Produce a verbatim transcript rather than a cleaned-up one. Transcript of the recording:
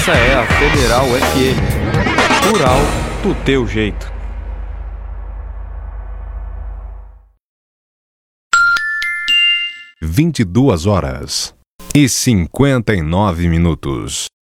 Essa é a Federal F M. Rural do teu jeito. vinte e duas horas e cinquenta e nove minutos.